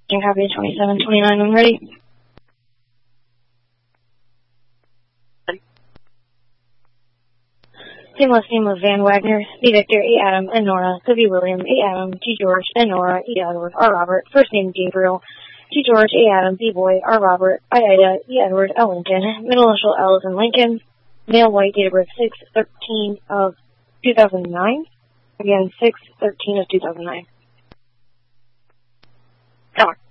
Copy 2729 when ready. Seamless name of Van Wagner, B. Victor, A. Adam, and Nora, W. William, A. Adam, G. George, N. Nora, E. Edward, R. Robert, first name Gabriel, G. George, A. Adam, B. Boy, R. Robert, I. Ida, E. Edward, L. Lincoln, middle initial L as in Lincoln, male white, date of birth 6/13 of 2009, again 6/13 of 2009. Come on.